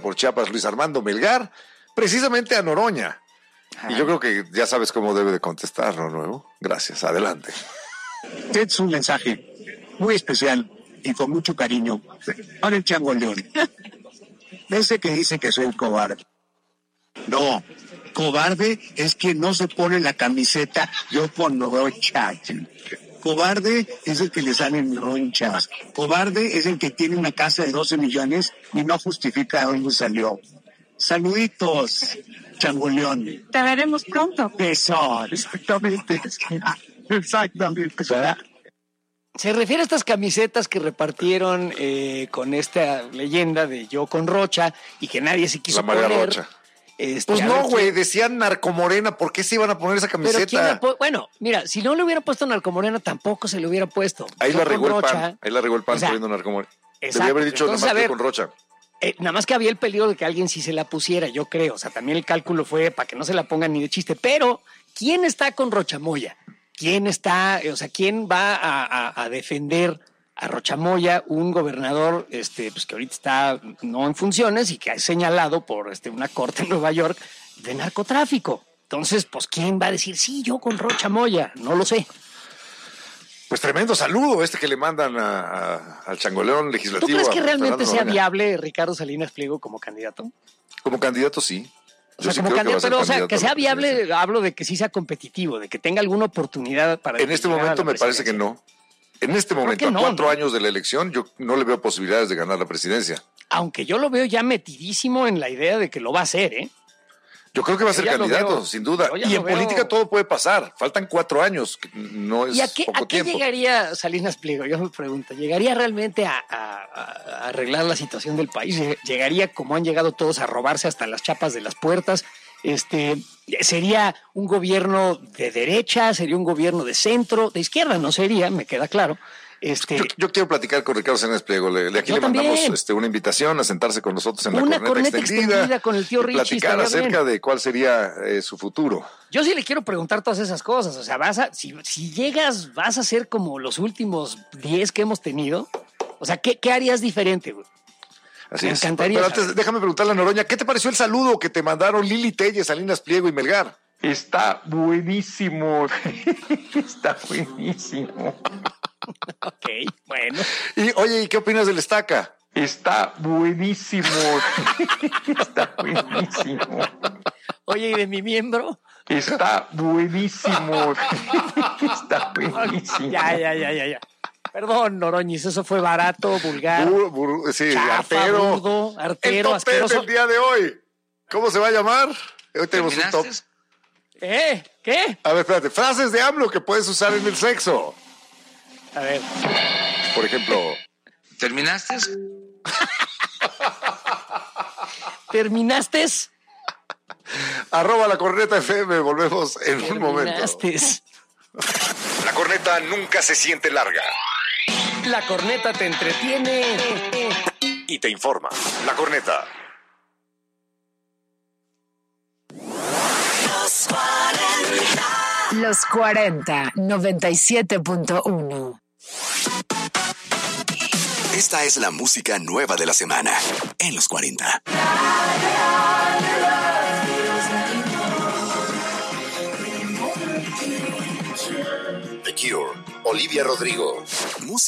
por Chiapas, Luis Armando Melgar, precisamente a Noroña. Ajá. Y yo creo que ya sabes cómo debe de contestar, ¿no? Nuevo. Gracias, adelante. Es un mensaje muy especial y con mucho cariño para el Changoleón. Ese que dice que soy cobarde. No, cobarde es quien no se pone la camiseta yo con roncha. Cobarde es el que le salen ronchas. Cobarde es el que tiene una casa de 12 millones y no justifica dónde salió. Saluditos, Changoleón. Te veremos pronto. Eso, exactamente. Exactamente. Se refiere a estas camisetas que repartieron con esta leyenda de yo con Rocha y que nadie se quiso poner. Rocha. Pues no, güey, decían Narcomorena, ¿por qué se iban a poner esa camiseta? Bueno, mira, si no le hubiera puesto Narcomorena, tampoco se le hubiera puesto. Ahí la regó el PAN, poniendo Narcomorena. Debía haber dicho entonces, nada más con Rocha. Nada más que había el peligro de que alguien sí se la pusiera, yo creo. O sea, también el cálculo fue para que no se la pongan ni de chiste. Pero, ¿quién está con Rocha Moya? ¿Quién va a defender a Rocha Moya, un gobernador pues que ahorita está no en funciones y que ha señalado por una corte en Nueva York de narcotráfico? Entonces, pues, ¿quién va a decir sí, yo con Rocha Moya? No lo sé. Pues tremendo saludo que le mandan al Changoleón legislativo. ¿Tú crees que realmente sea viable Ricardo Salinas Pliego como candidato? Como candidato, sí. O sea, como candidato, pero que sea viable, hablo de que sí sea competitivo, de que tenga alguna oportunidad para... En este momento me parece que no. En este momento, a 4 años de la elección, yo no le veo posibilidades de ganar la presidencia. Aunque yo lo veo ya metidísimo en la idea de que lo va a hacer, ¿eh? Yo creo que va a ser candidato, sin duda. Y en política todo puede pasar. Faltan 4 años, no es poco tiempo. ¿A qué llegaría Salinas Pliego? Yo me pregunto, ¿llegaría realmente a arreglar la situación del país? ¿Llegaría como han llegado todos a robarse hasta las chapas de las puertas? ¿Sería un gobierno de derecha? ¿Sería un gobierno de centro? De izquierda no sería, me queda claro. Yo quiero platicar con Ricardo Salinas Pliego. Aquí le mandamos una invitación a sentarse con nosotros en la corneta extendida con el tío Richie. Platicar acerca de cuál sería su futuro. Yo sí le quiero preguntar todas esas cosas. O sea, si llegas, vas a ser como los últimos 10 que hemos tenido. O sea, ¿qué harías diferente, güey? Así me encantaría. Pero antes, déjame preguntarle a Noroña, ¿qué te pareció el saludo que te mandaron Lili Telles, Salinas Pliego y Melgar? Está buenísimo. Está buenísimo. Ok, bueno. Y oye, ¿y qué opinas del Estaca? Está buenísimo. Está buenísimo. Oye, ¿y de mi miembro? Está buenísimo. Está buenísimo. Ya. Perdón, Noroñis, eso fue barato, vulgar. Sí, chafa, burdo, artero, el top asqueroso. 10 del día de hoy. ¿Cómo se va a llamar? Hoy tenemos un top. ¿Qué? A ver, espérate. Frases de AMLO que puedes usar en el sexo. A ver. Por ejemplo. ¿Terminaste? ¿Terminaste? @ La Corneta FM. Volvemos en un momento. La corneta nunca se siente larga. La corneta te entretiene y te informa. La corneta. Los 40, 97.1. Esta es la música nueva de la semana en los 40. The Cure, Olivia Rodrigo.